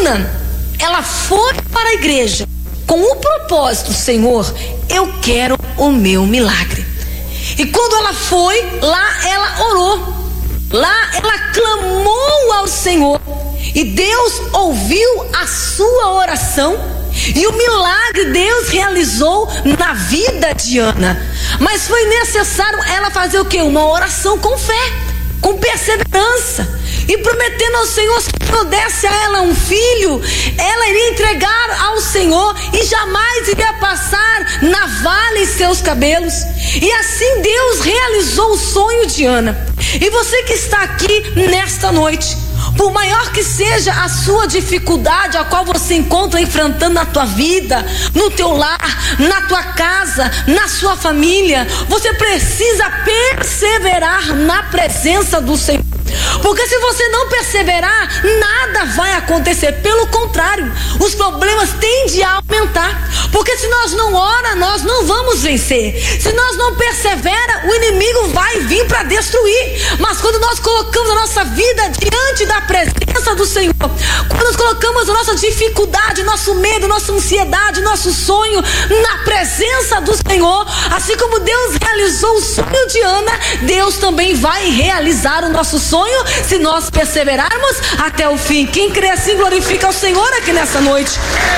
Ana, ela foi para a igreja com o propósito: Senhor, eu quero o meu milagre. E quando ela foi, lá ela orou, lá ela clamou ao Senhor, e Deus ouviu a sua oração, e o milagre Deus realizou na vida de Ana. Mas foi necessário ela fazer o quê? Uma oração com fé, com perseverança, e prometendo ao Senhor: se eu desse a ela um filho, ela iria entregar ao Senhor e jamais iria passar navalha em seus cabelos. E assim Deus realizou o sonho de Ana. E você que está aqui nesta noite, por maior que seja a sua dificuldade, a qual você encontra enfrentando na tua vida, no teu lar, na tua casa, na sua família, você precisa perseverar na presença do Senhor. Porque se você não perseverar, nada vai acontecer. Pelo contrário, os problemas tendem a aumentar. Porque se nós não oramos, nós não vamos vencer. Se nós não perseveramos, o inimigo vai vir para destruir. Mas quando nós colocamos a nossa vida diante da presença do Senhor, quando nós colocamos a nossa dificuldade, nosso medo, nossa ansiedade, nosso sonho na presença do Senhor, assim como Deus realizou o sonho de Ana, Deus também vai realizar o nosso sonho, se nós perseverarmos até o fim. Quem crê assim glorifica ao Senhor aqui nessa noite.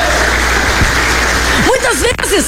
Muitas vezes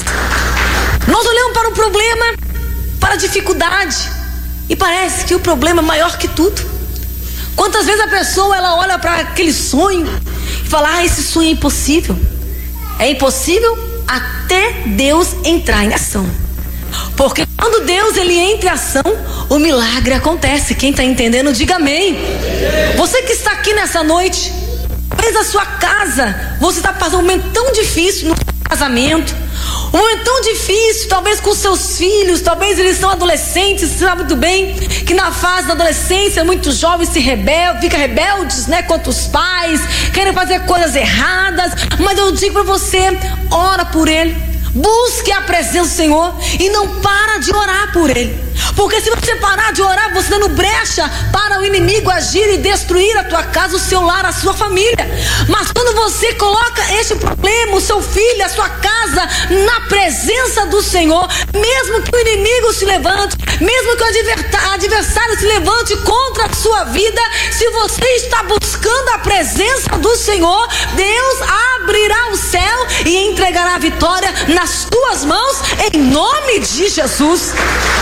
nós olhamos para o problema, para a dificuldade, e parece que o problema é maior que tudo. Quantas vezes a pessoa ela olha para aquele sonho e fala: esse sonho é impossível. É impossível até Deus entrar em ação. Porque quando Deus ele entra em ação, o milagre acontece. Quem está entendendo, diga amém. Você que está aqui nessa noite, talvez a sua casa, você está passando um momento tão difícil no casamento, um momento tão difícil, talvez com seus filhos, talvez eles são adolescentes. Você sabe muito bem que na fase da adolescência muitos jovens ficam rebeldes, né, contra os pais, querem fazer coisas erradas. Mas eu digo para você: ora por ele, busque a presença do Senhor e não para de orar por ele. Porque se você parar de orar, você dando brecha para o inimigo agir e destruir a tua casa, o seu lar, a sua família. Mas quando você coloca este problema, o seu filho, a sua casa, na presença do Senhor, mesmo que o inimigo se levante, mesmo que o adversário se levante contra a sua vida, se você está buscando a presença do Senhor, Deus abrirá o céu e entregará a vitória nas tuas mãos, em nome de Jesus.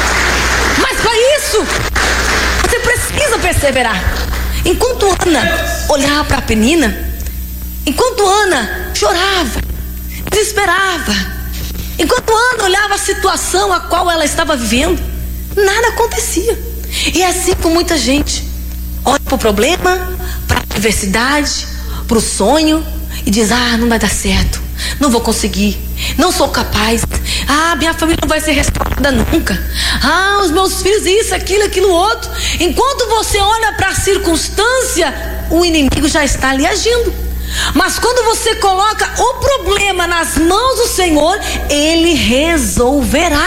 Mas para isso, você precisa perseverar. Enquanto Ana olhava para a Penina, enquanto Ana chorava, desesperava, enquanto Ana olhava a situação a qual ela estava vivendo, nada acontecia. E é assim com muita gente: olha para o problema, para a adversidade, para o sonho e diz: não vai dar certo, não vou conseguir, não sou capaz, minha família não vai ser restaurada nunca, os meus filhos, isso, aquilo outro. Enquanto você olha para a circunstância, o inimigo já está ali agindo. Mas quando você coloca o problema nas mãos do Senhor, ele resolverá.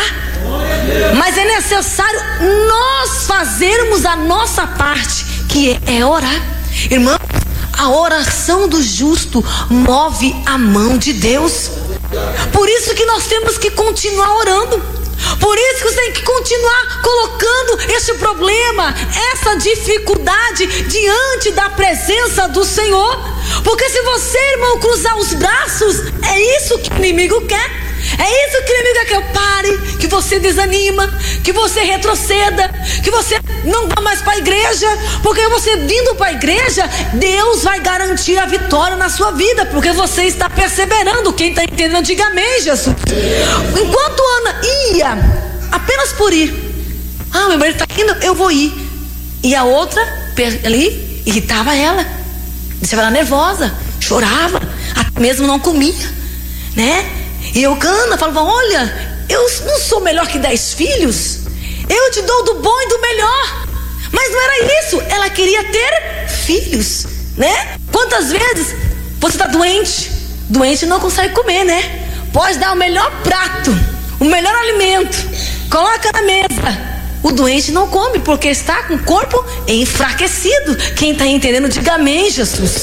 Mas é necessário nós fazermos a nossa parte, que é orar. Irmão, a oração do justo move a mão de Deus. Por isso que nós temos que continuar orando. Por isso que você tem que continuar colocando esse problema, essa dificuldade diante da presença do Senhor. Porque se você, irmão, cruzar os braços, é isso que o inimigo quer. É isso que o inimigo quer, que eu pare, que você desanima, que você retroceda, que você não vá mais para a igreja. Porque você vindo para a igreja, Deus vai garantir a vitória na sua vida, porque você está perseverando. Quem está entendendo, diga amém, Jesus. Enquanto Ana ia, apenas por ir, meu marido está indo, eu vou ir. E a outra ali irritava ela, deixava ela nervosa, chorava, até mesmo não comia, né? E Ana falava: olha, eu não sou melhor que 10 filhos, eu te dou do bom e do melhor. Mas não era isso, ela queria ter filhos, né? Quantas vezes você está doente não consegue comer, né? Pode dar o melhor prato, o melhor alimento, coloca na mesa, o doente não come, porque está com o corpo enfraquecido. Quem está entendendo, diga amém, Jesus.